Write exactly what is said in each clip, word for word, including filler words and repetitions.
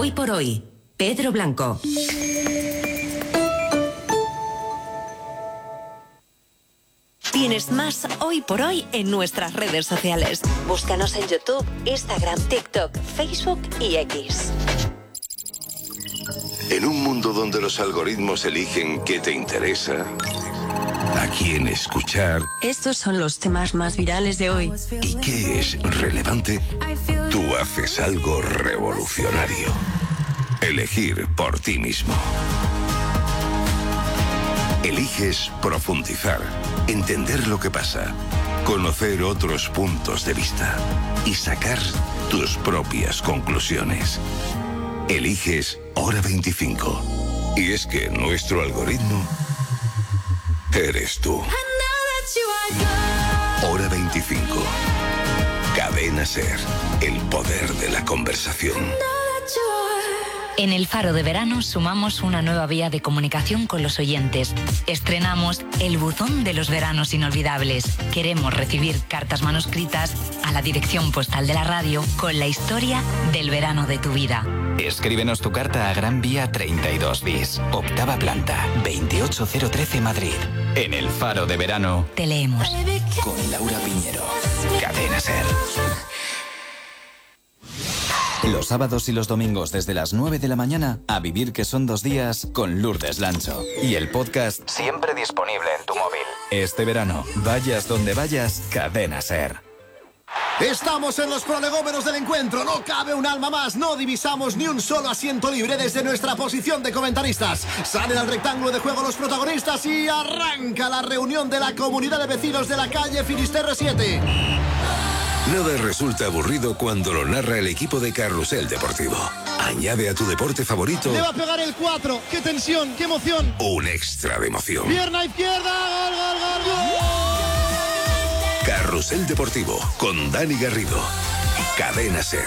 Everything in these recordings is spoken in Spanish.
Hoy por hoy, Pedro Blanco. Tienes más Hoy por Hoy en nuestras redes sociales. Búscanos en YouTube, Instagram, TikTok, Facebook y X. En un mundo donde los algoritmos eligen qué te interesa, a quién escuchar, Estos son los temas más virales de hoy. y qué es relevante, tú haces algo revolucionario. Elegir por ti mismo. Eliges profundizar, entender lo que pasa, conocer otros puntos de vista y sacar tus propias conclusiones. Eliges Hora veinticinco. Y es que nuestro algoritmo eres tú. Hora veinticinco. Cadena Ser. El poder de la conversación. En el Faro de Verano sumamos una nueva vía de comunicación con los oyentes. Estrenamos el buzón de los veranos inolvidables. Queremos recibir cartas manuscritas a la dirección postal de la radio con la historia del verano de tu vida. Escríbenos tu carta a Gran Vía treinta y dos bis, octava planta, veintiocho mil trece Madrid. En el Faro de Verano Te leemos. con Laura Piñero. Cadena Ser. Los sábados y los domingos desde las nueve de la mañana, a vivir que son dos días con Lourdes Lancho. Y el podcast siempre disponible en tu móvil. Este verano, vayas donde vayas, Cadena Ser. Estamos en los prolegómenos del encuentro, no cabe un alma más, no divisamos ni un solo asiento libre desde nuestra posición de comentaristas. Salen al rectángulo de juego los protagonistas y arranca la reunión de la comunidad de vecinos de la calle Finisterre siete. Nada resulta aburrido cuando lo narra el equipo de Carrusel Deportivo. Añade a tu deporte favorito Le va a pegar el cuatro, qué tensión, qué emoción. un extra de emoción. Pierna izquierda, gol, gol, gol, gol. Carrusel Deportivo con Dani Garrido. Cadena Ser.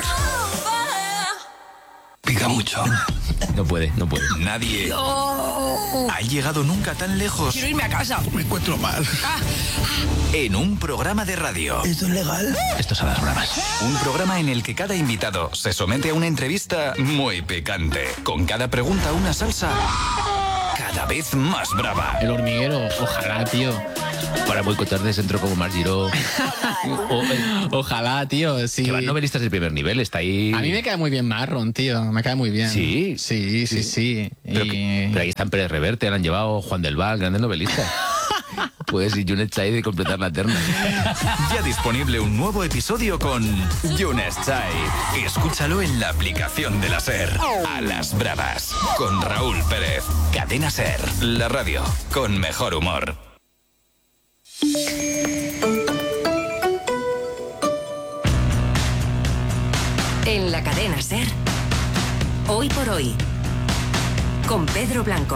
Pica mucho. No puede, no puede. Nadie ha llegado nunca tan lejos. Quiero irme a casa. Me encuentro mal. En un programa de radio. ¿Esto es legal? Esto son las bravas. Un programa en el que cada invitado se somete a una entrevista muy picante. Con cada pregunta una salsa cada vez más brava. El hormiguero, ojalá, tío. Para boicotear de centro como Margiró. o, ojalá, tío, sí. Que van novelistas del primer nivel, está ahí. A mí me cae muy bien Marron, tío. Me cae muy bien. Sí. Sí, sí, sí. sí. Pero, y... que, pero ahí están Pérez Reverte, le han llevado Juan del Val, grandes novelistas. Pues y Yunet Chai de completar la terna. Ya disponible un nuevo episodio con Yunes Chai. Escúchalo en la aplicación de la Ser. A las bravas. Con Raúl Pérez. Cadena Ser. La radio con mejor humor. En la Cadena Ser. Hoy por hoy. Con Pedro Blanco.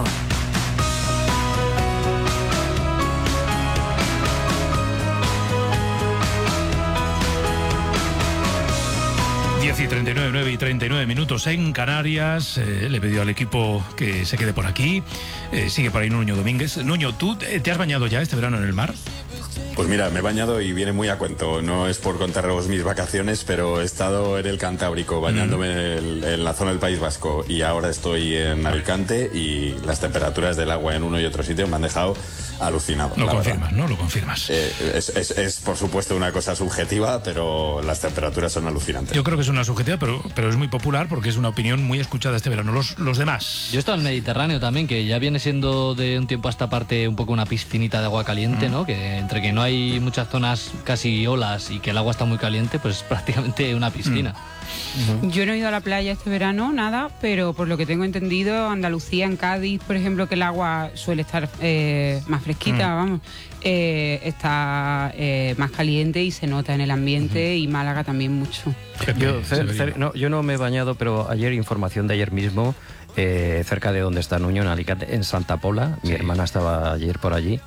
diez y treinta y nueve, nueve y treinta y nueve minutos en Canarias. Eh, le he pedido al equipo que se quede por aquí. Eh, sigue por ahí Nuño Domínguez. Nuño, ¿tú te has bañado ya este verano en el mar? Pues mira, me he bañado y viene muy a cuento. No es por contaros mis vacaciones, pero he estado en el Cantábrico bañándome mm. en, en la zona del País Vasco y ahora estoy en Alicante y las temperaturas del agua en uno y otro sitio me han dejado alucinado. Lo confirmas, ¿no? Lo confirmas. Eh, es, es, es, por supuesto, una cosa subjetiva, pero las temperaturas son alucinantes. Yo creo que es una subjetiva, pero, pero es muy popular porque es una opinión muy escuchada este verano. Los, los demás. Yo he estado en el Mediterráneo también, que ya viene siendo de un tiempo a esta parte un poco una piscinita de agua caliente, mm. ¿no? Que entre que no hay muchas zonas casi olas y que el agua está muy caliente, pues es prácticamente una piscina. Mm. Uh-huh. Yo no he ido a la playa este verano, nada, pero por lo que tengo entendido, Andalucía, en Cádiz, por ejemplo, que el agua suele estar eh, más fresquita, mm. vamos, eh, está eh, más caliente y se nota en el ambiente, uh-huh. y Málaga también mucho. Yo, cer- cer- no, yo no me he bañado, pero ayer, información de ayer mismo, eh, cerca de donde está Nuño, en Alicante, en Santa Pola, sí. Mi hermana estaba ayer por allí,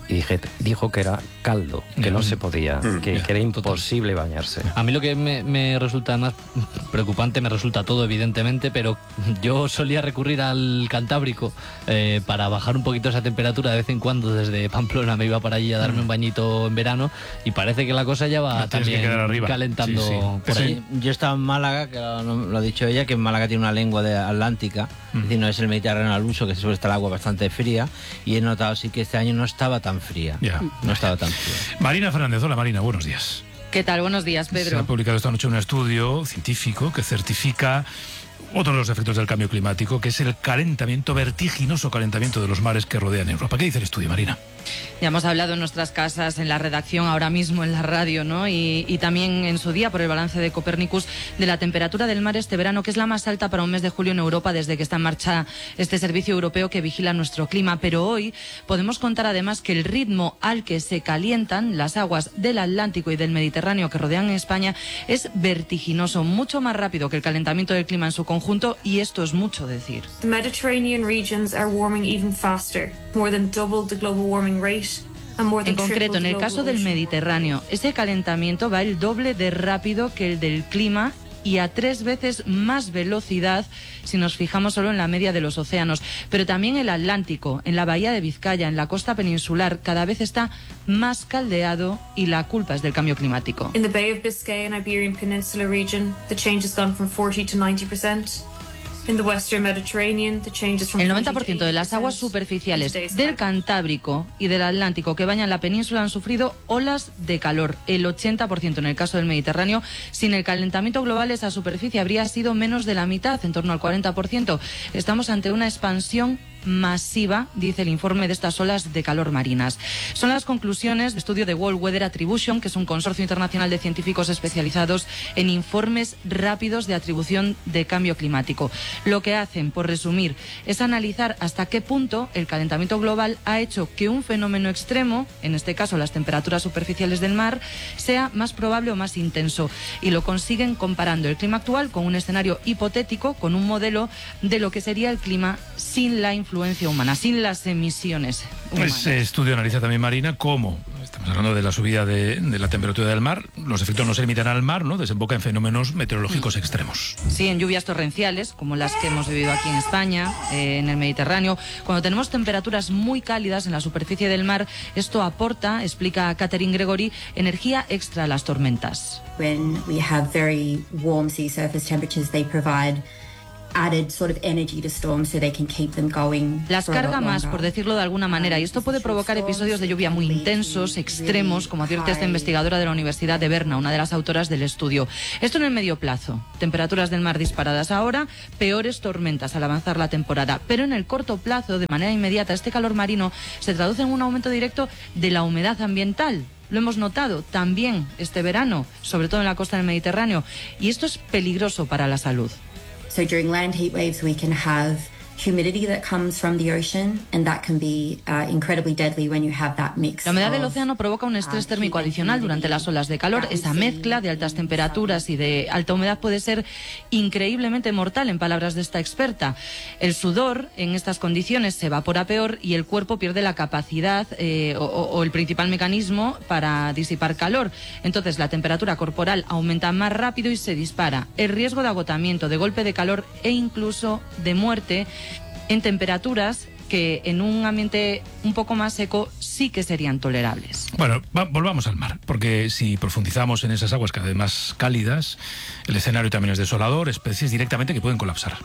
y dije, dijo que era caldo, que no se podía, que, que era imposible bañarse. A mí lo que me, me resulta más preocupante, me resulta todo evidentemente, pero yo solía recurrir al Cantábrico eh, para bajar un poquito esa temperatura de vez en cuando. Desde Pamplona me iba para allí a darme un bañito en verano y parece que la cosa ya va también calentando sí, sí. por sí. allí. Yo estaba en Málaga, que lo, lo ha dicho ella, que en Málaga tiene una lengua de atlántica, mm. es decir, no es el Mediterráneo al uso, que suele estar el agua bastante fría, y he notado sí que este año no estaba tan fría. Yeah. No estaba tan fría. Marina Fernández, hola Marina, buenos días. ¿Qué tal? Buenos días, Pedro. Se ha publicado esta noche un estudio científico que certifica otro de los efectos del cambio climático, que es el calentamiento, vertiginoso calentamiento de los mares que rodean Europa. ¿Qué dice el estudio, Marina? Ya hemos hablado en nuestras casas, en la redacción, ahora mismo en la radio, ¿no? Y, y también en su día, por el balance de Copernicus, de la temperatura del mar este verano, que es la más alta para un mes de julio en Europa desde que está en marcha este servicio europeo que vigila nuestro clima. Pero hoy podemos contar además que el ritmo al que se calientan las aguas del Atlántico y del Mediterráneo que rodean España es vertiginoso, mucho más rápido que el calentamiento del clima en su conjunto, y esto es mucho decir. The Mediterranean regions are warming even faster, more than double the global warming rate. En concreto, en el caso del Mediterráneo, ese calentamiento va el doble de rápido que el del clima y a tres veces más velocidad si nos fijamos solo en la media de los océanos. Pero también el Atlántico, en la bahía de Vizcaya, en la costa peninsular, cada vez está más caldeado y la culpa es del cambio climático. In the Bay of Biscay and Iberian Peninsula region, the change has gone from forty to ninety percent. In the Western Mediterranean, the change is from El noventa por ciento de las aguas superficiales del Cantábrico y del Atlántico que bañan la península han sufrido olas de calor. El ochenta por ciento en el caso del Mediterráneo. Sin el calentamiento global, esa superficie habría sido menos de la mitad, en torno al cuarenta por ciento. Estamos ante una expansión masiva, dice el informe, de estas olas de calor marinas. Son las conclusiones del estudio de World Weather Attribution, que es un consorcio internacional de científicos especializados en informes rápidos de atribución de cambio climático. Lo que hacen, por resumir, es analizar hasta qué punto el calentamiento global ha hecho que un fenómeno extremo, en este caso las temperaturas superficiales del mar, sea más probable o más intenso. Y lo consiguen comparando el clima actual con un escenario hipotético, con un modelo de lo que sería el clima sin la influencia humana, sin las emisiones humanas. Ese estudio analiza también, Marina, cómo, estamos hablando de la subida de, de la temperatura del mar, los efectos no se limitan al mar, ¿no? Desemboca en fenómenos meteorológicos mm. extremos. Sí, en lluvias torrenciales, como las que hemos vivido aquí en España, eh, en el Mediterráneo. Cuando tenemos temperaturas muy cálidas en la superficie del mar, esto aporta, explica Catherine Gregory, energía extra a las tormentas. When we have very warm sea surface temperatures, they provide added sort of energy to storms so they can keep them going. Las carga más, por decirlo de alguna manera, y esto puede provocar episodios de lluvia muy intensos, extremos, como advierte esta investigadora de la Universidad de Berna, una de las autoras del estudio. Esto en el medio plazo. Temperaturas del mar disparadas ahora, peores tormentas al avanzar la temporada. Pero en el corto plazo, de manera inmediata, este calor marino se traduce en un aumento directo de la humedad ambiental. Lo hemos notado también este verano, sobre todo en la costa del Mediterráneo, y esto es peligroso para la salud. So during land heat waves, we can have humidity that comes from the ocean, and that can be uh, incredibly deadly when you have that mix. La humedad del océano provoca un estrés térmico adicional durante las olas de calor. Esa mezcla de altas temperaturas y de alta humedad puede ser increíblemente mortal, en palabras de esta experta. El sudor en estas condiciones se evapora peor y el cuerpo pierde la capacidad eh, o, o el principal mecanismo para disipar calor. Entonces la temperatura corporal aumenta más rápido y se dispara el riesgo de agotamiento, de golpe de calor e incluso de muerte en temperaturas que en un ambiente un poco más seco sí que serían tolerables. Bueno, va, volvamos al mar, porque si profundizamos en esas aguas cada vez más cálidas, el escenario también es desolador, especies directamente que pueden colapsar.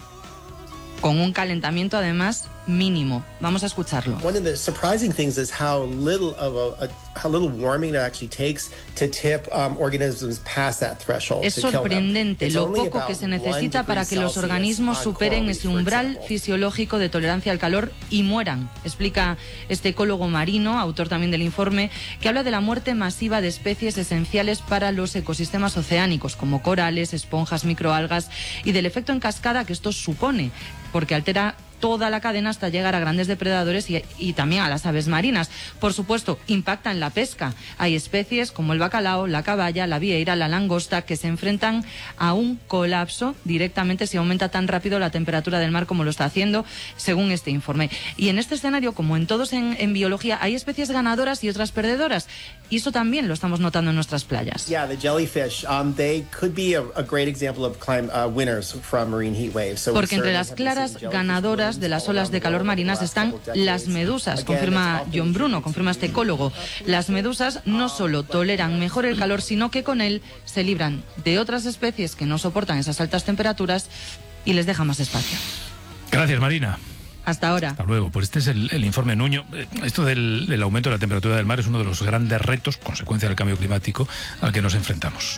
Con un calentamiento además mínimo. Vamos a escucharlo. One of the surprising things is how little of a, a how little warming it actually takes to tip um, organisms past that threshold. Es sorprendente lo poco que se necesita para que los organismos superen ese umbral fisiológico de tolerancia al calor y mueran, explica este ecólogo marino, autor también del informe, que habla de la muerte masiva de especies esenciales para los ecosistemas oceánicos, como corales, esponjas, microalgas, y del efecto en cascada que esto supone, porque altera toda la cadena hasta llegar a grandes depredadores y, y también a las aves marinas. Por supuesto, impacta en la pesca. Hay especies como el bacalao, la caballa, la vieira, la langosta que se enfrentan a un colapso directamente si aumenta tan rápido la temperatura del mar como lo está haciendo, según este informe. Y en este escenario, como en todos en, en biología, hay especies ganadoras y otras perdedoras. Y eso también lo estamos notando en nuestras playas. Yeah, the jellyfish, um, they could be a, a great example of climate, uh, winners from marine heat waves. So Porque entre las claras ganadoras de las olas de calor marinas están las medusas, confirma John Bruno, confirma este ecólogo. Las medusas no solo toleran mejor el calor, sino que con él se libran de otras especies que no soportan esas altas temperaturas y les deja más espacio. Gracias, Marina. Hasta ahora. Hasta luego. Pues este es el, el informe Nuño. Esto del, del aumento de la temperatura del mar es uno de los grandes retos, consecuencia del cambio climático, al que nos enfrentamos.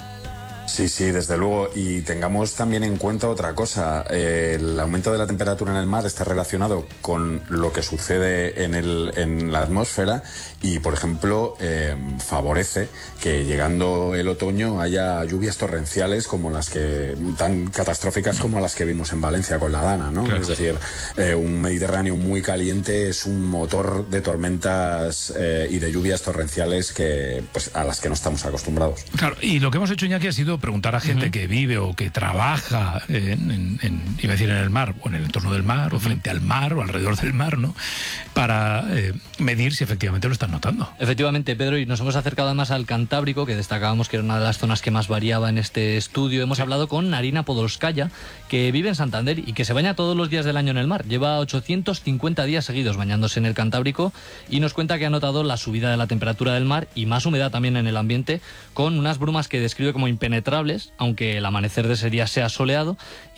Sí, sí, desde luego. Y tengamos también en cuenta otra cosa. Eh, el aumento de la temperatura en el mar está relacionado con lo que sucede en, el, en la atmósfera y, por ejemplo, eh, favorece que llegando el otoño haya lluvias torrenciales como las que, tan catastróficas como las que vimos en Valencia con la Dana, ¿no? Claro. Es decir, eh, un Mediterráneo muy caliente es un motor de tormentas eh, y de lluvias torrenciales que, pues, a las que no estamos acostumbrados. Claro, y lo que hemos hecho, Iñaki, ha sido preguntar a gente uh-huh. que vive o que trabaja en, en, en, iba a decir en el mar, o en el entorno del mar, uh-huh. o frente al mar, o alrededor del mar, ¿no? Para eh, medir si efectivamente lo están notando. Efectivamente, Pedro, y nos hemos acercado además al Cantábrico, que destacábamos que era una de las zonas que más variaba en este estudio. Hemos sí. hablado con Narina Podolskaya, que vive en Santander y que se baña todos los días del año en el mar. Lleva ochocientos cincuenta días seguidos bañándose en el Cantábrico y nos cuenta que ha notado la subida de la temperatura del mar y más humedad también en el ambiente, con unas brumas que describe como impenetrables, aunque el amanecer de ese día sea soleado,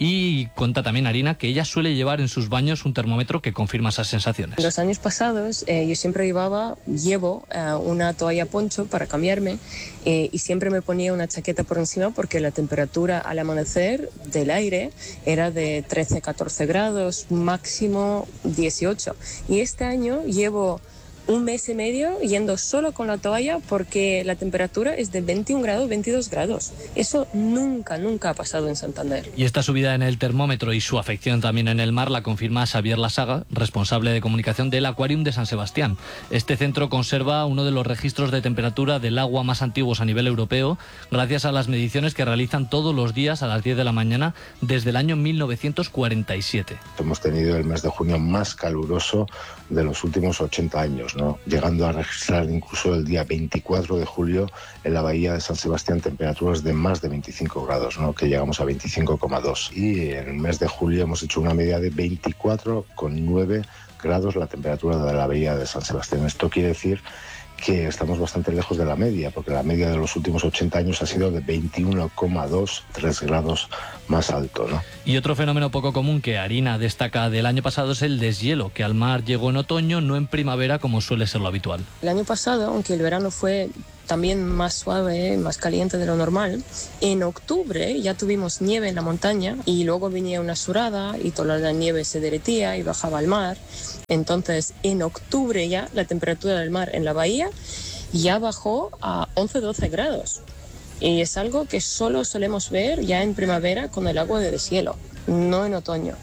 y cuenta también Narina que ella suele llevar en sus baños un termómetro que confirma esas sensaciones. Los años pasados eh, yo siempre llevaba, llevo eh, una toalla poncho para cambiarme eh, y siempre me ponía una chaqueta por encima porque la temperatura al amanecer del aire era de trece a catorce grados, máximo dieciocho. Y este año llevo un mes y medio yendo solo con la toalla porque la temperatura es de veintiún grados, veintidós grados. Eso nunca, nunca ha pasado en Santander. Y esta subida en el termómetro y su afección también en el mar la confirma Xavier Lasaga, responsable de comunicación del Aquarium de San Sebastián. Este centro conserva uno de los registros de temperatura del agua más antiguos a nivel europeo, gracias a las mediciones que realizan todos los días a las diez de la mañana desde el año mil novecientos cuarenta y siete. Hemos tenido el mes de junio más caluroso de los últimos ochenta años, ¿no? Llegando a registrar incluso el día veinticuatro de julio en la bahía de San Sebastián temperaturas de más de veinticinco grados, ¿no? Que llegamos a veinticinco coma dos. Y en el mes de julio hemos hecho una media de veinticuatro coma nueve grados la temperatura de la bahía de San Sebastián. Esto quiere decir que estamos bastante lejos de la media, porque la media de los últimos ochenta años ha sido de veintiuno coma dos, tres grados más alto, ¿no? Y otro fenómeno poco común que Arina destaca del año pasado es el deshielo, que al mar llegó en otoño, no en primavera como suele ser lo habitual. El año pasado, aunque el verano fue también más suave, más caliente de lo normal, en octubre ya tuvimos nieve en la montaña y luego venía una surada y toda la nieve se derretía y bajaba al mar. Entonces, en octubre ya la temperatura del mar en la bahía ya bajó a once a doce grados. Y es algo que solo solemos ver ya en primavera con el agua de deshielo, no en otoño.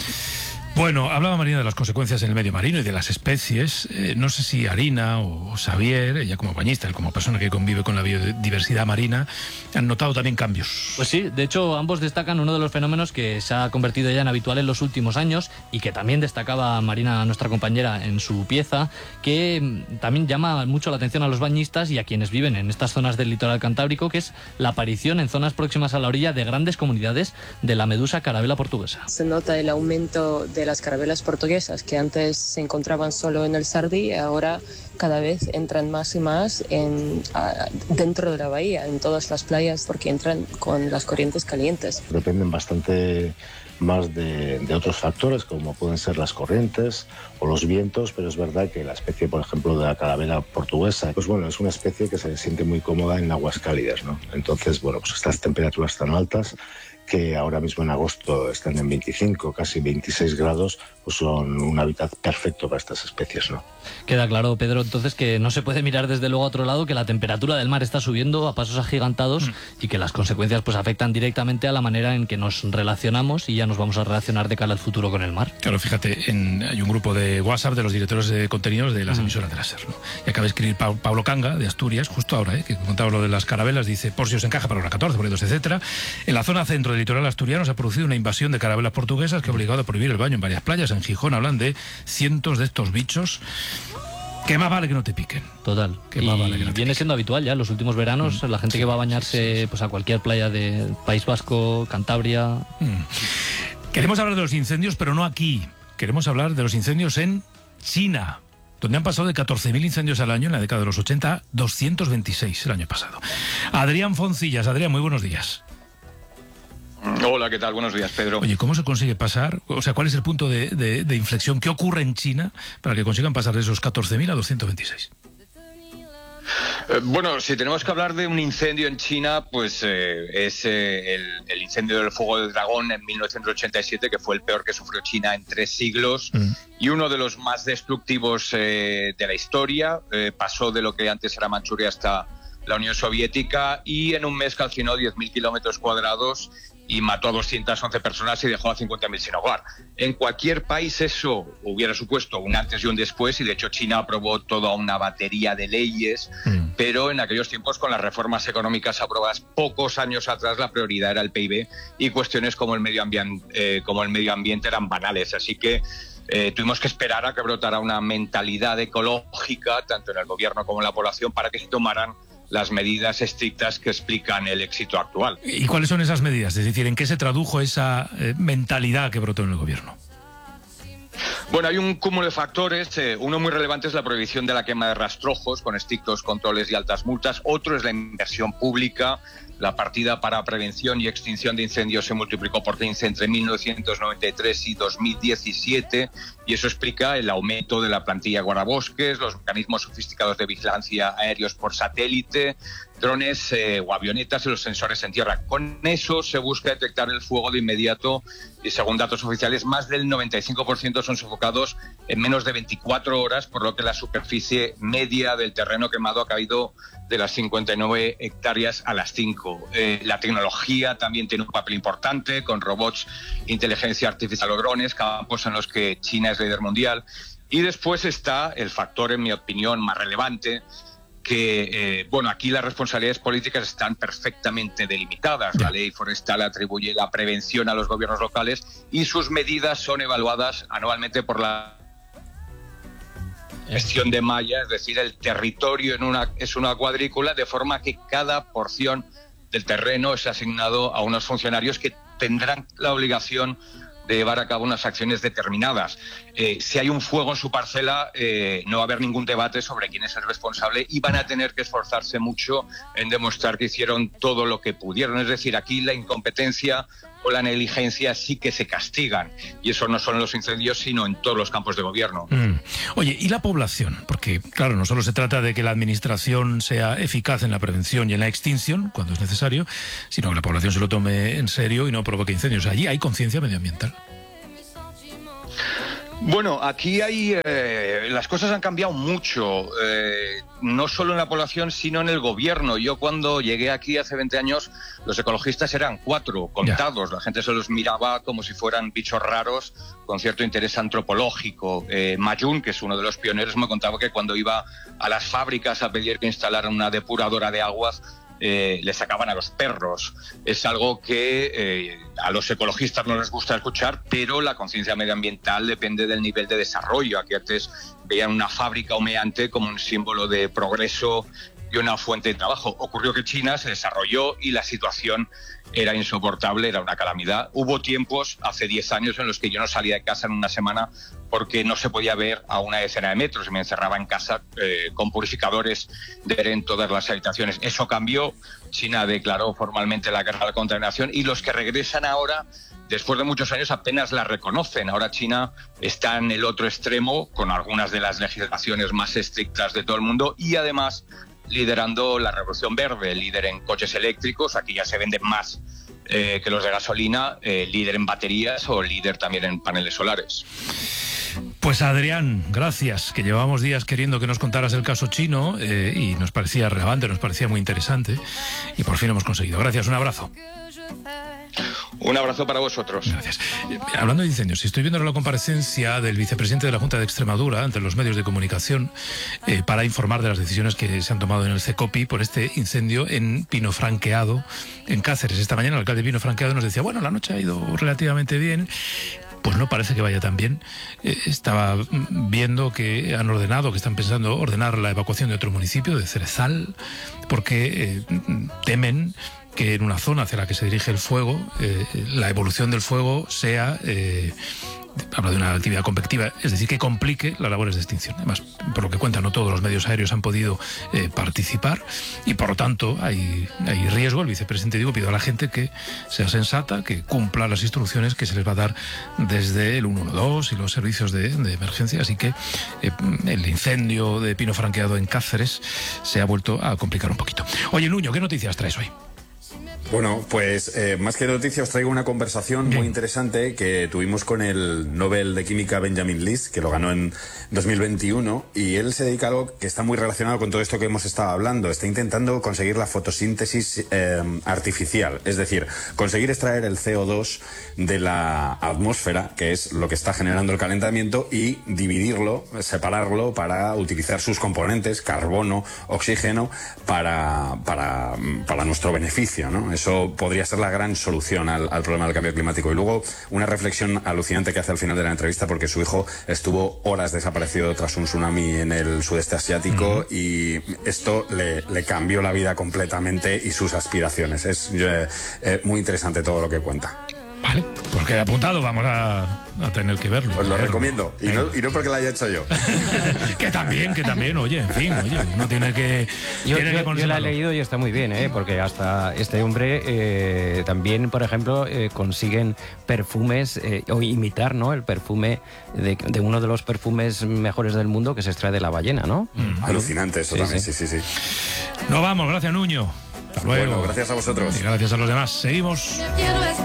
Bueno, hablaba Marina de las consecuencias en el medio marino y de las especies. Eh, no sé si Arina o Xavier, ella como bañista, él como persona que convive con la biodiversidad marina, han notado también cambios. Pues sí, de hecho ambos destacan uno de los fenómenos que se ha convertido ya en habitual en los últimos años y que también destacaba Marina, nuestra compañera, en su pieza, que también llama mucho la atención a los bañistas y a quienes viven en estas zonas del litoral cantábrico, que es la aparición en zonas próximas a la orilla de grandes comunidades de la medusa carabela portuguesa. Se nota el aumento de las carabelas portuguesas que antes se encontraban solo en el Sardí, ahora cada vez entran más y más en, a, dentro de la bahía, en todas las playas, porque entran con las corrientes calientes. Dependen bastante más de, de otros factores, como pueden ser las corrientes o los vientos, pero es verdad que la especie, por ejemplo, de la carabela portuguesa, pues bueno, es una especie que se siente muy cómoda en aguas cálidas, ¿no? Entonces, bueno, pues estas temperaturas tan altas que ahora mismo en agosto están en veinticinco, casi veintiséis grados, pues son un hábitat perfecto para estas especies, ¿no? Queda claro, Pedro, entonces que no se puede mirar desde luego a otro lado, que la temperatura del mar está subiendo a pasos agigantados mm. y que las consecuencias pues afectan directamente a la manera en que nos relacionamos y ya nos vamos a relacionar de cara al futuro con el mar. Claro, fíjate, en, hay un grupo de WhatsApp de los directores de contenidos de las mm. emisoras de la SER, ¿no? Y acaba de escribir pa Pablo Canga, de Asturias, justo ahora, ¿eh? que contaba lo de las carabelas, dice, por si os encaja para la hora catorce, por etcétera. En la zona centro del litoral asturiano se ha producido una invasión de carabelas portuguesas que ha obligado a prohibir el baño en varias playas. En Gijón hablan de cientos de estos bichos. Que más vale que no te piquen. Total. Que más vale que no te viene piquen. Siendo habitual ya en los últimos veranos, mm. la gente que va a bañarse pues a cualquier playa de País Vasco, Cantabria. Mm. Queremos hablar de los incendios, pero no aquí. Queremos hablar de los incendios en China, donde han pasado de catorce mil incendios al año en la década de los ochenta a doscientos veintiséis el año pasado. Adrián Foncillas. Adrián, muy buenos días. Hola, ¿qué tal? Buenos días, Pedro. Oye, ¿cómo se consigue pasar? O sea, ¿cuál es el punto de, de, de inflexión? ¿Qué ocurre en China para que consigan pasar de esos catorce mil a doscientos veintiséis? Eh, bueno, si tenemos que hablar de un incendio en China, pues eh, es eh, el, el incendio del Fuego del Dragón en mil novecientos ochenta y siete, que fue el peor que sufrió China en tres siglos mm. y uno de los más destructivos eh, de la historia. Eh, pasó de lo que antes era Manchuria hasta la Unión Soviética y en un mes calcinó diez mil kilómetros cuadrados y mató a doscientas once personas y dejó a cincuenta mil sin hogar. En cualquier país eso hubiera supuesto un antes y un después, y de hecho China aprobó toda una batería de leyes, mm. pero en aquellos tiempos, con las reformas económicas aprobadas pocos años atrás, la prioridad era el P I B y cuestiones como el medio ambiente, eh, como el medio ambiente eran banales. Así que Eh, tuvimos que esperar a que brotara una mentalidad ecológica, tanto en el gobierno como en la población, para que se tomaran las medidas estrictas que explican el éxito actual. ¿Y cuáles son esas medidas? Es decir, ¿en qué se tradujo esa eh, mentalidad que brotó en el gobierno? Bueno, hay un cúmulo de factores. Eh, uno muy relevante es la prohibición de la quema de rastrojos con estrictos controles y altas multas. Otro es la inversión pública. La partida para prevención y extinción de incendios se multiplicó por quince entre mil novecientos noventa y tres y dos mil diecisiete, y eso explica el aumento de la plantilla guardabosques, los mecanismos sofisticados de vigilancia aéreos por satélite, drones eh, o avionetas y los sensores en tierra. Con eso se busca detectar el fuego de inmediato y, según datos oficiales, más del noventa y cinco por ciento son sofocados en menos de veinticuatro horas, por lo que la superficie media del terreno quemado ha caído de las cincuenta y nueve hectáreas a las cinco. Eh, la tecnología también tiene un papel importante, con robots, inteligencia artificial o drones, campos en los que China es líder mundial. Y después está el factor, en mi opinión, más relevante, que, eh, bueno, aquí las responsabilidades políticas están perfectamente delimitadas. La ley forestal atribuye la prevención a los gobiernos locales y sus medidas son evaluadas anualmente por la gestión de malla, es decir, el territorio en una, es una cuadrícula, de forma que cada porción del terreno es asignado a unos funcionarios que tendrán la obligación de llevar a cabo unas acciones determinadas. Eh, si hay un fuego en su parcela, eh, no va a haber ningún debate sobre quién es el responsable y van a tener que esforzarse mucho en demostrar que hicieron todo lo que pudieron. Es decir, aquí la incompetencia o la negligencia sí que se castigan, y eso no solo en los incendios, sino en todos los campos de gobierno. Mm. Oye, ¿y la población? Porque, claro, no solo se trata de que la administración sea eficaz en la prevención y en la extinción, cuando es necesario, sino que la población se lo tome en serio y no provoque incendios. Allí hay conciencia medioambiental. Bueno, aquí hay eh, las cosas han cambiado mucho, eh, no solo en la población, sino en el gobierno. Yo cuando llegué aquí hace veinte años, los ecologistas eran cuatro, contados. Ya. La gente se los miraba como si fueran bichos raros, con cierto interés antropológico. Eh, Mayun, que es uno de los pioneros, me contaba que cuando iba a las fábricas a pedir que instalaran una depuradora de aguas, Eh, le sacaban a los perros. Es algo que eh, a los ecologistas no les gusta escuchar, pero la conciencia medioambiental depende del nivel de desarrollo. Aquí antes veían una fábrica humeante como un símbolo de progreso y una fuente de trabajo. Ocurrió que China se desarrolló y la situación era insoportable, era una calamidad. Hubo tiempos, hace diez años, en los que yo no salía de casa en una semana porque no se podía ver a una decena de metros y me encerraba en casa eh, con purificadores de aire en todas las habitaciones. Eso cambió. China declaró formalmente la guerra a la contaminación y los que regresan ahora, después de muchos años, apenas la reconocen. Ahora China está en el otro extremo, con algunas de las legislaciones más estrictas de todo el mundo y además liderando la revolución verde, líder en coches eléctricos. Aquí ya se venden más eh, que los de gasolina, eh, líder en baterías o líder también en paneles solares. Pues Adrián, gracias, que llevábamos días queriendo que nos contaras el caso chino eh, y nos parecía relevante, nos parecía muy interesante y por fin hemos conseguido. Gracias, un abrazo. Un abrazo para vosotros. Gracias. Eh, hablando de incendios, estoy viendo la comparecencia del vicepresidente de la Junta de Extremadura ante los medios de comunicación eh, para informar de las decisiones que se han tomado en el CECOPI por este incendio en Pino Franqueado, en Cáceres. Esta mañana el alcalde de Pino Franqueado nos decía, bueno, la noche ha ido relativamente bien. Pues no parece que vaya tan bien. Eh, estaba viendo que han ordenado, que están pensando ordenar la evacuación de otro municipio, de Cerezal, porque eh, temen que en una zona hacia la que se dirige el fuego, eh, la evolución del fuego sea... Eh, habla de una actividad convectiva, es decir, que complique las labores de extinción. Además, por lo que cuentan, no todos los medios aéreos han podido eh, participar y por lo tanto hay, hay riesgo. El vicepresidente, digo, pido a la gente que sea sensata, que cumpla las instrucciones que se les va a dar desde el ciento doce y los servicios de, de emergencia. Así que eh, el incendio de Pino Franqueado en Cáceres se ha vuelto a complicar un poquito. Oye, Nuño, ¿qué noticias traes hoy? Bueno, pues eh, más que noticias, os traigo una conversación muy interesante que tuvimos con el Nobel de Química Benjamin List, que lo ganó en dos mil veintiuno, y él se dedica a algo que está muy relacionado con todo esto que hemos estado hablando. Está intentando conseguir la fotosíntesis eh, artificial, es decir, conseguir extraer el C O dos de la atmósfera, que es lo que está generando el calentamiento, y dividirlo, separarlo para utilizar sus componentes, carbono, oxígeno, para, para, para nuestro beneficio, ¿no? Eso podría ser la gran solución al, al problema del cambio climático. Y luego una reflexión alucinante que hace al final de la entrevista, porque su hijo estuvo horas desaparecido tras un tsunami en el sudeste asiático, uh-huh. y esto le, le cambió la vida completamente y sus aspiraciones. Es eh, eh, muy interesante todo lo que cuenta. Vale, pues queda apuntado, vamos a, a tener que verlo. Os lo recomiendo, y no, y no porque lo haya hecho yo. que también, que también, oye, en fin, oye, uno tiene que... Yo, tiene yo, que yo la he leído y está muy bien, ¿eh? Porque hasta este hombre eh, también, por ejemplo, eh, consiguen perfumes, eh, o imitar, ¿no? El perfume de, de uno de los perfumes mejores del mundo que se extrae de la ballena, ¿no? Mm. Alucinante eso, sí, también, sí, sí, sí. Nos vamos, gracias, Nuño. Hasta luego. Bueno, gracias a vosotros. Y gracias a los demás. Seguimos.